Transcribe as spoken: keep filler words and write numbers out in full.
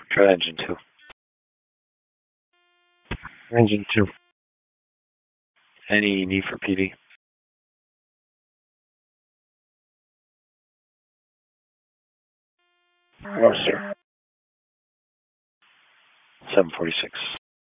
Try engine two. Engine two. Any need for P D? No, sir. seven forty-six.